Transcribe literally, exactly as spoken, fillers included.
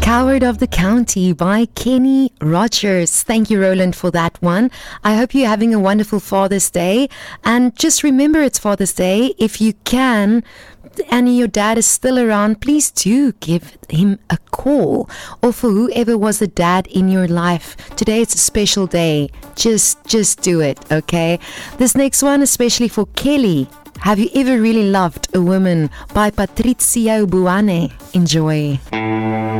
Coward of the County by Kenny Rogers. Thank you, Roland, for that one. I hope you're having a wonderful Father's Day. And just remember it's Father's Day. If you can, and your dad is still around, please do give him a call. Or for whoever was the dad in your life. Today it's a special day. Just, just do it, okay? This next one, especially for Kelly. Have You Ever Really Loved a Woman by Patricia Buane. Enjoy.